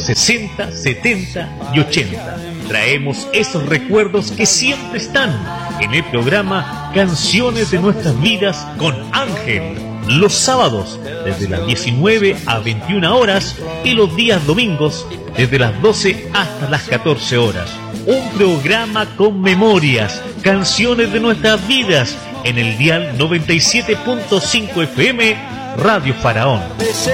60, 70 y 80. Traemos esos recuerdos que siempre están en el programa Canciones de Nuestras Vidas con Ángel. Los sábados desde las 19 a 21 horas y los días domingos desde las 12 hasta las 14 horas. Un programa con memorias, canciones de nuestras vidas en el dial 97.5 FM Radio Faraón.